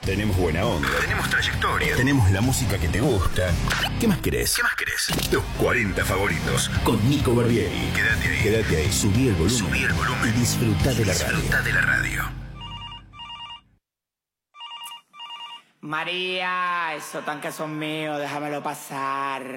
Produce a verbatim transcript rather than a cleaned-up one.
Tenemos buena onda. Tenemos trayectoria. Tenemos la música que te gusta. ¿Qué más querés? ¿Qué más querés? Tus cuarenta favoritos. Con Nico Barbieri. Quédate ahí. Quédate ahí. Subí el volumen. Subí el volumen. Y disfruta de la radio. Disfruta de la radio. María, esos tanques son míos, déjamelo pasar.